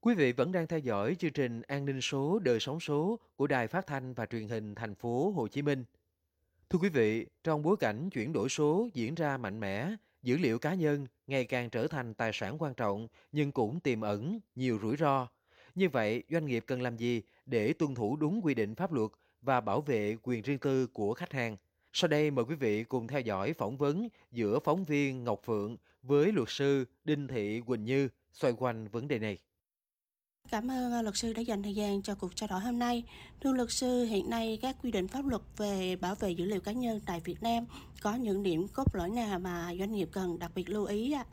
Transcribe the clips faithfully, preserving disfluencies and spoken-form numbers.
Quý vị vẫn đang theo dõi chương trình An ninh số, đời sống số của Đài Phát thanh và Truyền hình thành phố Hồ Chí Minh. Thưa quý vị, trong bối cảnh chuyển đổi số diễn ra mạnh mẽ, dữ liệu cá nhân ngày càng trở thành tài sản quan trọng nhưng cũng tiềm ẩn nhiều rủi ro. Như vậy, doanh nghiệp cần làm gì để tuân thủ đúng quy định pháp luật và bảo vệ quyền riêng tư của khách hàng? Sau đây mời quý vị cùng theo dõi phỏng vấn giữa phóng viên Ngọc Phượng với luật sư Đinh Thị Quỳnh Như xoay quanh vấn đề này. Cảm ơn ờ, luật sư đã dành thời gian cho cuộc trao đổi hôm nay. Thưa luật sư, hiện nay các quy định pháp luật về bảo vệ dữ liệu cá nhân tại Việt Nam có những điểm cốt lõi nào mà doanh nghiệp cần đặc biệt lưu ý ạ?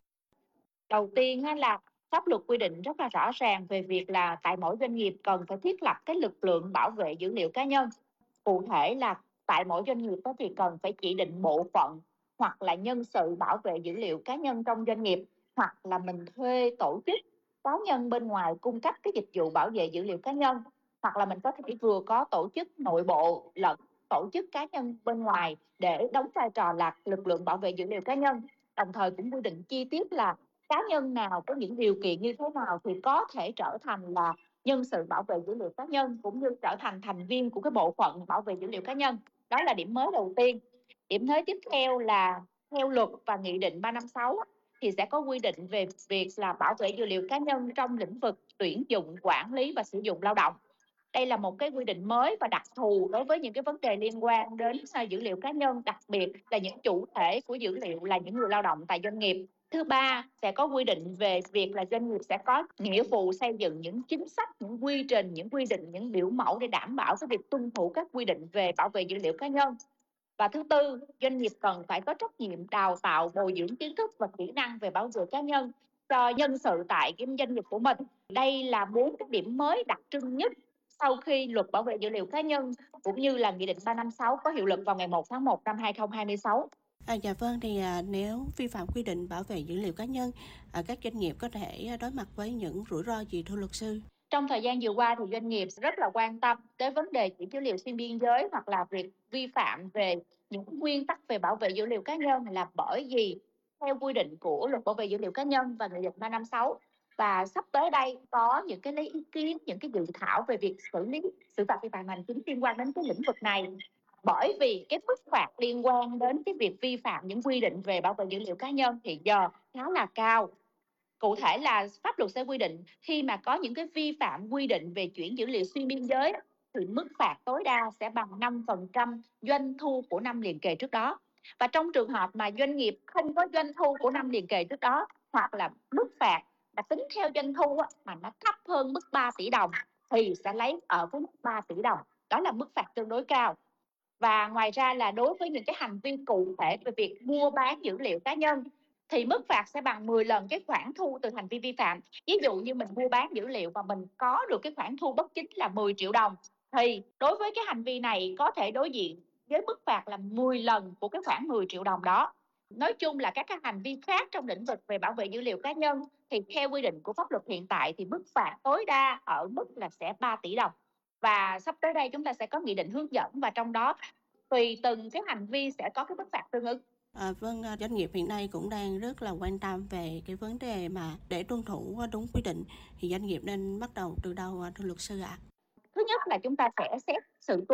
Đầu tiên á, là pháp luật quy định rất là rõ ràng về việc là tại mỗi doanh nghiệp cần phải thiết lập cái lực lượng bảo vệ dữ liệu cá nhân. Cụ thể là tại mỗi doanh nghiệp đó thì cần phải chỉ định bộ phận hoặc là nhân sự bảo vệ dữ liệu cá nhân trong doanh nghiệp, hoặc là mình thuê tổ chức cá nhân bên ngoài cung cấp cái dịch vụ bảo vệ dữ liệu cá nhân, hoặc là mình có thể vừa có tổ chức nội bộ lẫn tổ chức cá nhân bên ngoài để đóng vai trò là lực lượng bảo vệ dữ liệu cá nhân. Đồng thời cũng quy định chi tiết là cá nhân nào có những điều kiện như thế nào thì có thể trở thành là nhân sự bảo vệ dữ liệu cá nhân, cũng như trở thành thành viên của cái bộ phận bảo vệ dữ liệu cá nhân. Đó là điểm mới đầu tiên. Điểm mới tiếp theo là theo luật và nghị định ba năm sáu thì sẽ có quy định về việc là bảo vệ dữ liệu cá nhân trong lĩnh vực tuyển dụng, quản lý và sử dụng lao động. Đây là một cái quy định mới và đặc thù đối với những cái vấn đề liên quan đến dữ liệu cá nhân, đặc biệt là những chủ thể của dữ liệu là những người lao động tại doanh nghiệp. Thứ ba, sẽ có quy định về việc là doanh nghiệp sẽ có nghĩa vụ xây dựng những chính sách, những quy trình, những quy định, những biểu mẫu để đảm bảo cái việc tuân thủ các quy định về bảo vệ dữ liệu cá nhân. Và thứ tư, doanh nghiệp cần phải có trách nhiệm đào tạo, bồi dưỡng kiến thức và kỹ năng về bảo vệ cá nhân cho nhân sự tại cái doanh nghiệp của mình. Đây là bốn cái điểm mới đặc trưng nhất sau khi luật bảo vệ dữ liệu cá nhân cũng như là nghị định ba năm sáu có hiệu lực vào ngày một tháng một năm hai không hai sáu. À, dạ vâng, thì à, nếu vi phạm quy định bảo vệ dữ liệu cá nhân, à, các doanh nghiệp có thể à, đối mặt với những rủi ro gì thưa luật sư? Trong thời gian vừa qua thì doanh nghiệp rất là quan tâm tới vấn đề chuyển dữ liệu xuyên biên giới hoặc là việc vi phạm về những nguyên tắc về bảo vệ dữ liệu cá nhân, là bởi vì theo quy định của luật bảo vệ dữ liệu cá nhân và nghị định ba năm sáu, và sắp tới đây có những cái lấy ý kiến, những cái dự thảo về việc xử lý xử phạt vi phạm hành chính liên quan đến cái lĩnh vực này, bởi vì cái mức phạt liên quan đến cái việc vi phạm những quy định về bảo vệ dữ liệu cá nhân hiện giờ khá là cao. Cụ thể là pháp luật sẽ quy định khi mà có những cái vi phạm quy định về chuyển dữ liệu xuyên biên giới thì mức phạt tối đa sẽ bằng năm phần trăm doanh thu của năm liền kề trước đó. Và trong trường hợp mà doanh nghiệp không có doanh thu của năm liền kề trước đó, hoặc là mức phạt mà tính theo doanh thu mà nó thấp hơn mức ba tỷ đồng thì sẽ lấy ở với mức ba tỷ đồng. Đó là mức phạt tương đối cao. Và ngoài ra là đối với những cái hành vi cụ thể về việc mua bán dữ liệu cá nhân thì mức phạt sẽ bằng mười lần cái khoản thu từ hành vi vi phạm. Ví dụ như mình mua bán dữ liệu và mình có được cái khoản thu bất chính là mười triệu đồng thì đối với cái hành vi này có thể đối diện với mức phạt là mười lần của cái khoản mười triệu đồng đó. Nói chung là các cái hành vi khác trong lĩnh vực về bảo vệ dữ liệu cá nhân thì theo quy định của pháp luật hiện tại thì mức phạt tối đa ở mức là sẽ ba tỷ đồng. Và sắp tới đây chúng ta sẽ có nghị định hướng dẫn, và trong đó tùy từng cái hành vi sẽ có cái mức phạt tương ứng. À, vâng, à, doanh nghiệp hiện nay cũng đang rất là quan tâm về cái vấn đề mà để tuân thủ à, đúng quy định thì doanh nghiệp nên bắt đầu từ đâu à, thưa luật sư ạ? Thứ nhất là chúng ta sẽ xét sự